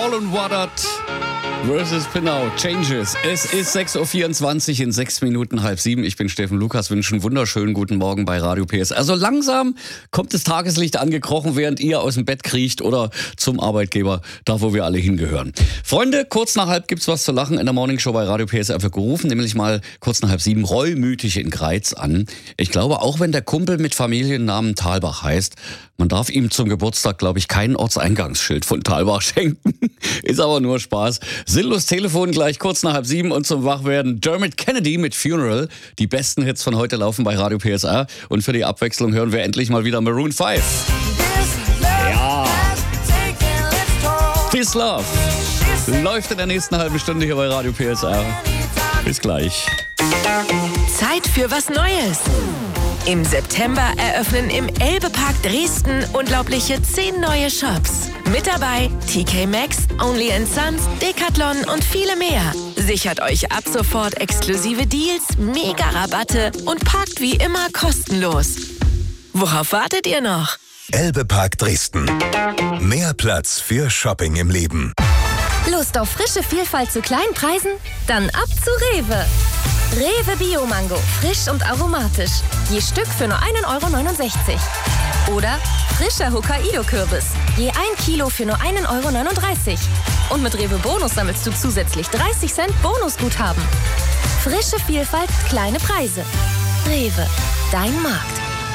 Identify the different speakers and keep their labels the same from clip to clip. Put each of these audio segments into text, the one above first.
Speaker 1: Alan Waddard versus Pinau. Changes. Es ist 6.24 Uhr, in 6 Minuten 6:30. Ich bin Steffen Lukas, wünsche einen wunderschönen guten Morgen bei Radio PS. Also langsam kommt das Tageslicht angekrochen, während ihr aus dem Bett kriecht oder zum Arbeitgeber, da wo wir alle hingehören. Freunde, kurz nach 6 gibt's was zu lachen in der Morningshow bei Radio PSR wird gerufen, nämlich mal kurz nach 6:30 reumütig in Greiz an. Ich glaube, auch wenn der Kumpel mit Familiennamen Thalbach heißt, man darf ihm zum Geburtstag, glaube ich, kein Ortseingangsschild von Thalbach schenken. Ist aber nur Spaß. Sinnlos Telefon gleich kurz nach 6:30 und zum Wachwerden Dermot Kennedy mit Funeral. Die besten Hits von heute laufen bei Radio PSR. Und für die Abwechslung hören wir endlich mal wieder Maroon 5. Ja. This Love läuft in der nächsten halben Stunde hier bei Radio PSR. Bis gleich.
Speaker 2: Zeit für was Neues. Im September eröffnen im Elbe-Park Dresden unglaubliche 10 neue Shops. Mit dabei TK Maxx, Only & Sons, Decathlon und viele mehr. Sichert euch ab sofort exklusive Deals, Mega-Rabatte und parkt wie immer kostenlos. Worauf wartet ihr noch?
Speaker 3: Elbe-Park Dresden. Mehr Platz für Shopping im Leben.
Speaker 4: Lust auf frische Vielfalt zu kleinen Preisen? Dann ab zu Rewe. Rewe Bio-Mango, frisch und aromatisch. Je Stück für nur 1,69 €. Oder frischer Hokkaido-Kürbis. Je 1 Kilo für nur 1,39 €. Und mit Rewe Bonus sammelst du zusätzlich 30 Cent Bonusguthaben. Frische Vielfalt, kleine Preise. Rewe, dein Markt.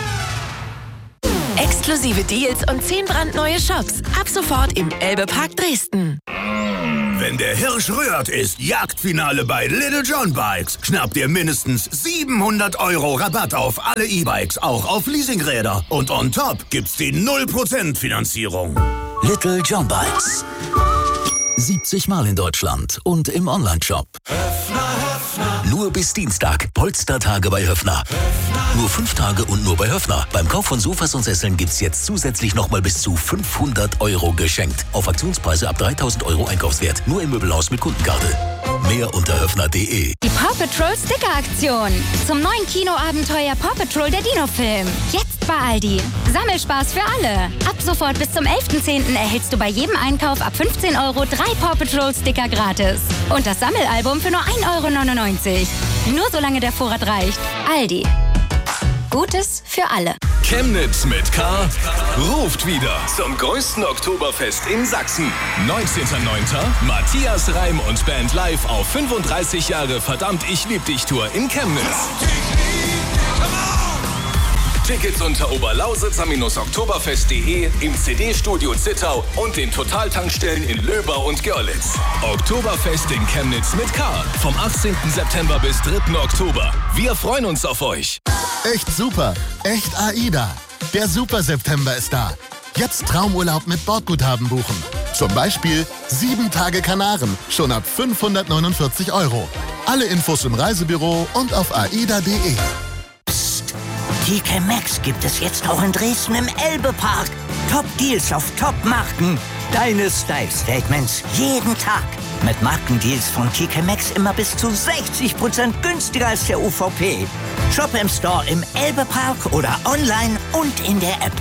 Speaker 2: Exklusive Deals und 10 brandneue Shops. Ab sofort im Elbe-Park Dresden.
Speaker 5: Wenn der Hirsch rührt, ist Jagdfinale bei Little John Bikes. Schnappt ihr mindestens 700 € Rabatt auf alle E-Bikes, auch auf Leasingräder. Und on top gibt's die 0% Finanzierung.
Speaker 6: Little John Bikes. 70 Mal in Deutschland und im Onlineshop. Nur bis Dienstag. Polstertage bei Höffner. Nur 5 Tage und nur bei Höffner. Beim Kauf von Sofas und Sesseln gibt's jetzt zusätzlich nochmal bis zu 500 € geschenkt. Auf Aktionspreise ab 3.000 € Einkaufswert. Nur im Möbelhaus mit Kundenkarte. Mehr unter höffner.de.
Speaker 7: Die Paw Patrol Sticker-Aktion. Zum neuen Kinoabenteuer Paw Patrol der Dino-Film. Jetzt bei Aldi. Sammelspaß für alle. Ab sofort bis zum 11.10. erhältst du bei jedem Einkauf ab 15 € 3 Paw Patrol Sticker gratis. Und das Sammelalbum für nur 1,99 €. Nur solange der Vorrat reicht. Aldi. Gutes für alle.
Speaker 8: Chemnitz mit K ruft wieder zum größten Oktoberfest in Sachsen. 19.09. Matthias Reim und Band live auf 35 Jahre Verdammt, ich lieb dich Tour in Chemnitz. Tickets unter oberlausitzer-oktoberfest.de, im CD-Studio Zittau und den Totaltankstellen in Löber und Görlitz. Oktoberfest in Chemnitz mit K. Vom 18. September bis 3. Oktober. Wir freuen uns auf euch.
Speaker 9: Echt super. Echt AIDA. Der Super September ist da. Jetzt Traumurlaub mit Bordguthaben buchen. Zum Beispiel 7 Tage Kanaren. Schon ab 549 €. Alle Infos im Reisebüro und auf aida.de.
Speaker 10: TK Maxx gibt es jetzt auch in Dresden im Elbe-Park. Top-Deals auf Top-Marken. Deine Style-Statements jeden Tag. Mit Markendeals von TK Maxx immer bis zu 60% günstiger als der UVP. Shop im Store im Elbe-Park oder online und in der App.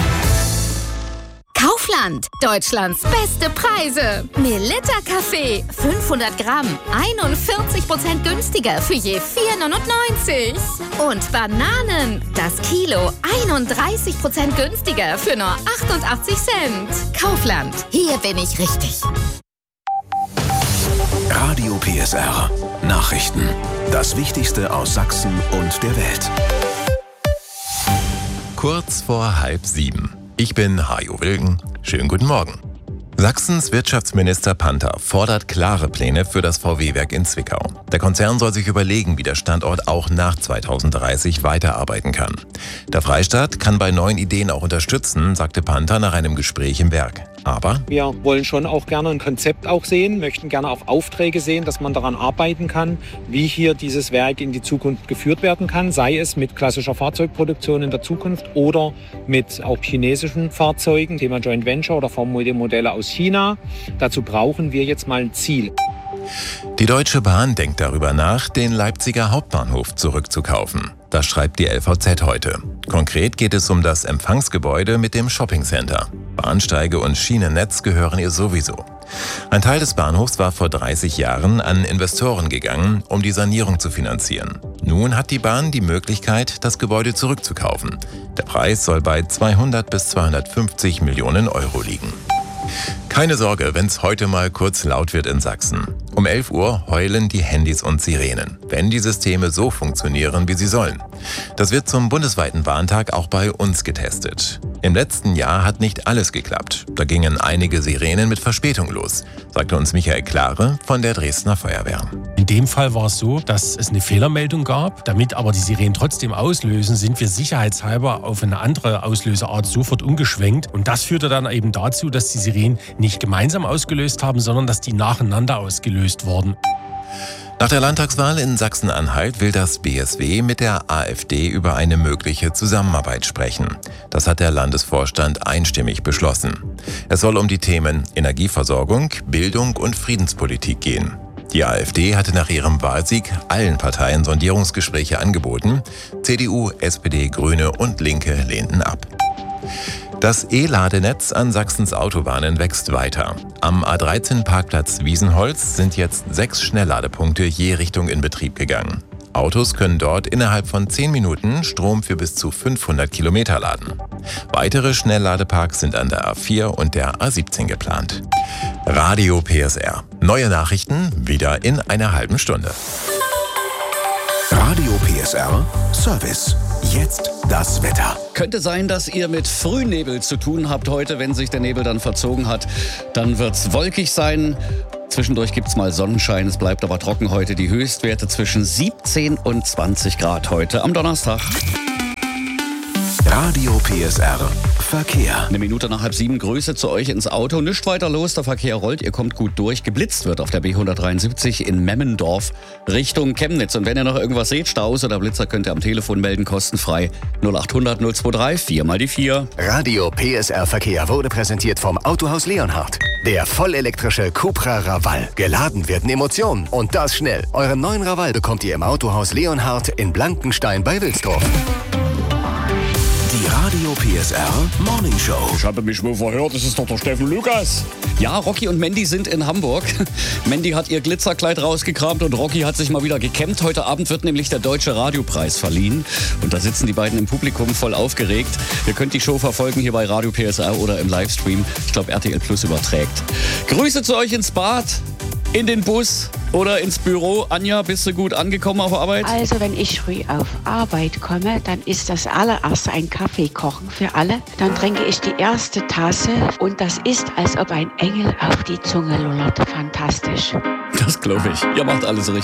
Speaker 4: Kaufland, Deutschlands beste Preise. Melitta Kaffee, 500 Gramm, 41% günstiger für je 4,99 €. Und Bananen, das Kilo, 31% günstiger für nur 88 Cent. Kaufland, hier bin ich richtig.
Speaker 3: Radio PSR. Nachrichten. Das Wichtigste aus Sachsen und der Welt.
Speaker 11: Kurz vor 6:30. Ich bin Hajo Wilgen. Schönen guten Morgen. Sachsens Wirtschaftsminister Panther fordert klare Pläne für das VW-Werk in Zwickau. Der Konzern soll sich überlegen, wie der Standort auch nach 2030 weiterarbeiten kann. Der Freistaat kann bei neuen Ideen auch unterstützen, sagte Panther nach einem Gespräch im Werk. Aber
Speaker 12: wir wollen schon auch gerne ein Konzept auch sehen, möchten gerne auch Aufträge sehen, dass man daran arbeiten kann, wie hier dieses Werk in die Zukunft geführt werden kann, sei es mit klassischer Fahrzeugproduktion in der Zukunft oder mit auch chinesischen Fahrzeugen, Thema Joint Venture oder Modelle aus China. Dazu brauchen wir jetzt mal ein Ziel.
Speaker 11: Die Deutsche Bahn denkt darüber nach, den Leipziger Hauptbahnhof zurückzukaufen. Das schreibt die LVZ heute. Konkret geht es um das Empfangsgebäude mit dem Shoppingcenter. Bahnsteige und Schienennetz gehören ihr sowieso. Ein Teil des Bahnhofs war vor 30 Jahren an Investoren gegangen, um die Sanierung zu finanzieren. Nun hat die Bahn die Möglichkeit, das Gebäude zurückzukaufen. Der Preis soll bei 200 bis 250 Millionen Euro liegen. Keine Sorge, wenn es heute mal kurz laut wird in Sachsen. Um 11 Uhr heulen die Handys und Sirenen, wenn die Systeme so funktionieren, wie sie sollen. Das wird zum bundesweiten Warntag auch bei uns getestet. Im letzten Jahr hat nicht alles geklappt. Da gingen einige Sirenen mit Verspätung los, sagte uns Michael Klare von der Dresdner Feuerwehr.
Speaker 13: In dem Fall war es so, dass es eine Fehlermeldung gab. Damit aber die Sirenen trotzdem auslösen, sind wir sicherheitshalber auf eine andere Auslöseart sofort umgeschwenkt. Und das führte dann eben dazu, dass die Sirenen nicht gemeinsam ausgelöst haben, sondern dass die nacheinander ausgelöst wurden.
Speaker 11: Nach der Landtagswahl in Sachsen-Anhalt will das BSW mit der AfD über eine mögliche Zusammenarbeit sprechen. Das hat der Landesvorstand einstimmig beschlossen. Es soll um die Themen Energieversorgung, Bildung und Friedenspolitik gehen. Die AfD hatte nach ihrem Wahlsieg allen Parteien Sondierungsgespräche angeboten. CDU, SPD, Grüne und Linke lehnten ab. Das E-Ladenetz an Sachsens Autobahnen wächst weiter. Am A13-Parkplatz Wiesenholz sind jetzt 6 Schnellladepunkte je Richtung in Betrieb gegangen. Autos können dort innerhalb von 10 Minuten Strom für bis zu 500 Kilometer laden. Weitere Schnellladeparks sind an der A4 und der A17 geplant. Radio PSR. Neue Nachrichten wieder in einer halben Stunde.
Speaker 3: Radio PSR Service. Jetzt das Wetter.
Speaker 1: Könnte sein, dass ihr mit Frühnebel zu tun habt heute. Wenn sich der Nebel dann verzogen hat, dann wird's wolkig sein. Zwischendurch gibt's mal Sonnenschein. Es bleibt aber trocken heute. Die Höchstwerte zwischen 17 und 20 Grad heute am Donnerstag.
Speaker 3: Radio PSR Verkehr.
Speaker 1: 6:01 Grüße zu euch ins Auto. Nicht weiter los, der Verkehr rollt, ihr kommt gut durch. Geblitzt wird auf der B173 in Memmendorf Richtung Chemnitz. Und wenn ihr noch irgendwas seht, Staus oder Blitzer, könnt ihr am Telefon melden, kostenfrei 0800 023 4 mal die 4.
Speaker 14: Radio PSR Verkehr wurde präsentiert vom Autohaus Leonhardt. Der vollelektrische Cupra Raval. Geladen werden Emotionen und das schnell. Euren neuen Raval bekommt ihr im Autohaus Leonhardt in Blankenstein bei Wilsdorf.
Speaker 3: Die Radio PSR Morning Show.
Speaker 1: Ich habe mich wohl verhört, das ist doch der Steffen Lukas. Ja, Rocky und Mandy sind in Hamburg. Mandy hat ihr Glitzerkleid rausgekramt und Rocky hat sich mal wieder gekämmt. Heute Abend wird nämlich der Deutsche Radiopreis verliehen. Und da sitzen die beiden im Publikum voll aufgeregt. Ihr könnt die Show verfolgen hier bei Radio PSR oder im Livestream. Ich glaube, RTL Plus überträgt. Grüße zu euch ins Bad, in den Bus oder ins Büro. Anja, bist du gut angekommen auf Arbeit?
Speaker 15: Also wenn ich früh auf Arbeit komme, dann ist das allererste ein Kaffee kochen für alle. Dann trinke ich die erste Tasse und das ist, als ob ein Engel auf die Zunge lullert. Fantastisch.
Speaker 1: Das glaube ich. Ihr macht alles richtig.